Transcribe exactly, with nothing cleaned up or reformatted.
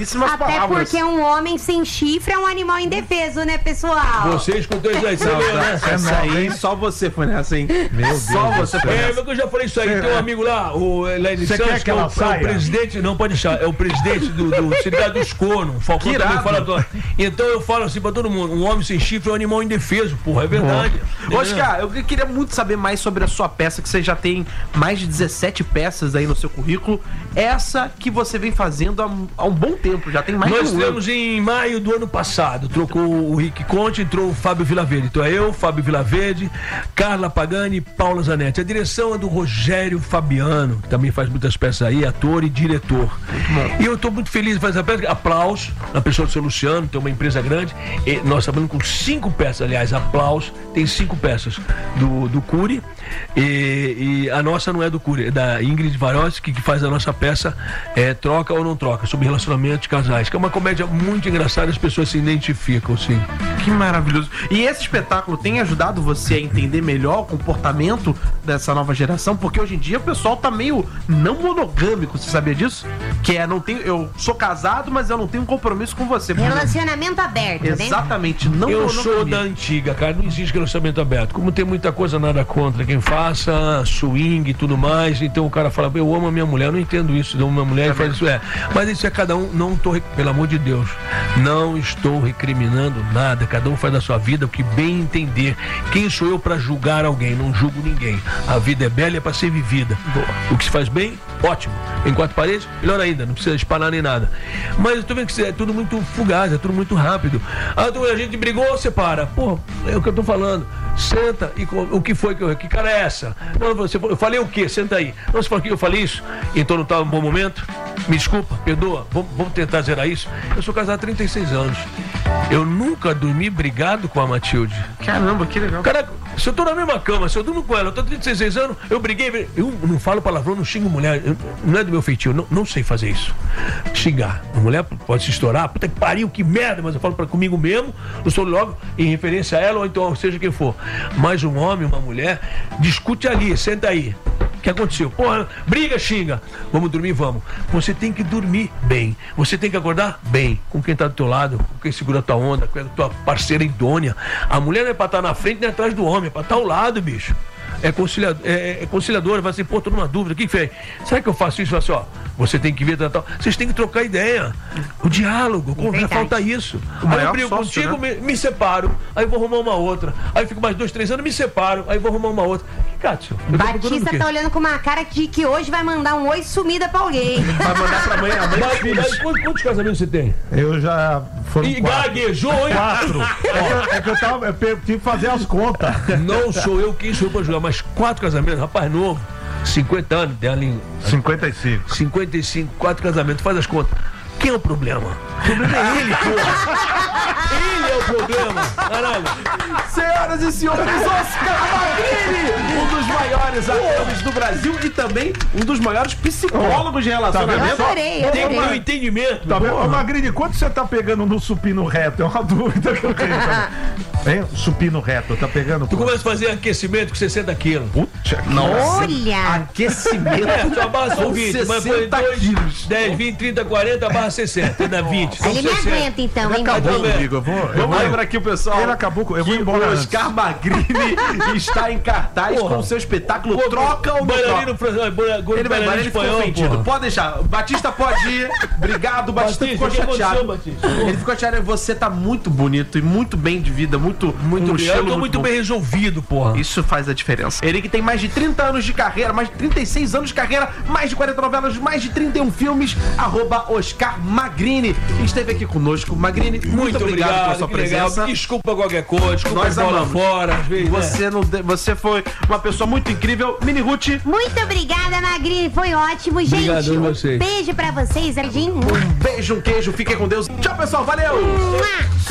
belíssimas Até palavras. porque um homem sem chifre é um animal indefeso, né, pessoal? Você escutou isso aí, você leu, né? Essa aí, só você foi nessa, hein? Meu Deus. Só você foi É, nessa. mas eu já falei isso aí. Tem um amigo lá, o Elaine Você Santos, quer que que é o, ela é o saia? presidente, não pode deixar, é o presidente do, do Cidade dos Cornos. O Falcão Que também irado. fala. Do... Então eu falo assim pra todo mundo: um homem sem chifre é um animal indefeso, porra, é verdade. Ô, Oscar, eu queria muito saber mais sobre a sua peça, que você já tem mais de dezessete peças aí no seu currículo. Essa que você vem fazendo há, um- há um bom tempo, já tem mais Nós de um ano. temos em maio do ano passado, trocou o Rick Conte, entrou o Fábio Vilaverde. Então é eu, Fábio Vilaverde, Carla Pagani e Paula Zanetti. A direção é do Rogério Fabiano, que também faz muitas peças aí, ator e diretor. E eu estou muito feliz de fazer essa peça. Aplausos na pessoa do seu Luciano, tem uma empresa grande. E nós trabalhamos com cinco peças, aliás, Aplausos tem cinco peças do, do Cury. E, e a nossa não é do Cury, é da Ingrid Varoski, que faz a nossa peça é, Troca ou Não Troca, sobre relacionamento de casais, que é uma comédia muito engraçada, as pessoas se identificam, sim. Que maravilhoso. E esse espetáculo tem ajudado você a entender melhor o comportamento dessa nova geração? Porque hoje em dia o pessoal tá meio não monogâmico, você sabia disso? Que é, não tenho, eu sou casado, mas eu não tenho um compromisso com você. Relacionamento aberto, né? Exatamente, não Eu monogamia. sou da antiga, cara, não existe relacionamento aberto. Como tem muita coisa nada contra quem faça, swing e tudo mais, então o cara fala, eu amo a minha mulher, eu não entendo isso, eu amo a minha mulher e faz isso, é. Mas isso é cada um, não tô, pelo amor de Deus, não estou recriminando nada, cada um faz da sua vida o que bem entender. Quem sou eu pra julgar alguém? Não julgo ninguém. A vida é bela e é pra ser vivida. O que se faz bem, ótimo. Em quatro paredes, melhor ainda, não precisa espanar nem nada. Mas eu tô vendo que é tudo muito fugaz, é tudo muito rápido. Ah, então a gente brigou, separa. Pô, é o que eu tô falando. Senta e co- o que foi que eu. Que cara é essa? Não, você, eu falei o quê? Senta aí. Não, você falou que eu falei isso, então não tá um bom momento. Me desculpa, perdoa, vamos, vamos tentar zerar isso. Eu sou casado há trinta e seis anos. Eu nunca dormi brigado com a Matilde. Caramba, que legal. Cara, se eu tô na mesma cama, se eu durmo com ela, eu tô trinta e seis anos, eu briguei, eu não falo palavrão, não xingo mulher, eu- não é do meu feitio, não, não sei fazer isso. Xingar. A mulher pode se estourar, puta que pariu, que merda, mas eu falo pra comigo mesmo, eu sou logo em referência a ela, ou então seja quem for. Mas um homem, uma mulher, discute ali, senta aí. O que aconteceu? Porra, briga, xinga. Vamos dormir, vamos. Você tem que dormir bem. Você tem que acordar bem. Com quem tá do teu lado, com quem segura a tua onda, com a tua parceira idônea. A mulher não é pra estar na frente nem atrás do homem, é pra estar ao lado, bicho. É conciliador, é, é conciliadora, vai assim, pô, tô numa dúvida, o que que fez? Será que eu faço isso? Fala assim, ó, você tem que ver, tal, tal. Vocês têm que trocar ideia. O diálogo, como já verdade. falta isso. O Aí maior eu brigo sócio, contigo, né? me, me separo, aí vou arrumar uma outra. Aí fico mais dois, três anos, me separo, aí vou arrumar uma outra. Que Cátia? eu tô procurando o Batista quê? tá olhando com uma cara de que hoje vai mandar um oi sumida pra alguém. Vai mandar pra mãe, a mãe dos Mas- filhos. mas quantos, quantos casamentos você tem? Eu já foram E quatro. gaguejou, hein? Quatro. É que, eu- é que eu tava, eu pe- tive que fazer as contas. Não sou eu quem sou eu pra jogar, mas quatro casamentos, rapaz novo, cinquenta anos, tem ali cinquenta e cinco. cinquenta e cinco, quatro casamentos, faz as contas. Quem é o problema? O problema é ele, porra. Ele é o problema, caralho. Senhoras e senhores, Oscar Magrini, um dos maiores atores do Brasil e também um dos maiores psicólogos de Eu relacionamento. adorei, eu Tem adorei. meu entendimento. Tá vendo? Ô, Magrini, quanto você tá pegando no supino reto? É uma dúvida que eu tenho também. Hein? Supino reto, tá pegando? Tu começa a fazer aquecimento com sessenta quilos. Puxa, Olha! Aquecimento. É, sua barra são vinte, mas foi sessenta dois, quilos. dez, vinte, trinta, quarenta, barra sessenta, dá vinte. São Ele me sessenta. aguenta então, hein, acabou Magrini? comigo, eu vou... Eu Vamos vou lembrar aqui o pessoal. Ele acabou com... Eu vou que embora o antes. Oscar Magrini está em cartaz Porra. com o seu espetáculo Troca ou Não Bailarino, Troca. fran- bailarino Ele vai embora, ele ficou espanhol, ofendido. porra. Pode deixar. Batista pode ir. Obrigado, Batista, Batista, ficou o que aconteceu, chateado. Batista? Ele ficou chateado. Você tá muito bonito e muito bem de vida, muito, Muito um obrigado. Eu estilo tô muito bom. bem resolvido, porra. Isso faz a diferença. Ele que tem mais de trinta anos de carreira, mais de trinta e seis anos de carreira, mais de quarenta novelas, mais de trinta e um filmes, arroba Oscar Magrini. Esteve aqui conosco. Magrini, muito, Muito obrigado, obrigado, pela sua que legal. presença. Desculpa qualquer coisa, desculpa Nós a bola amamos. fora, às vezes, né? Você, não, de- você foi uma pessoa muito incrível. Mini Ruth, Muito obrigada, Magrini. Foi ótimo, gente. Obrigado a Um vocês. beijo pra vocês, Jardim. um beijo, um queijo, fiquem com Deus. Tchau, pessoal, valeu! Mua.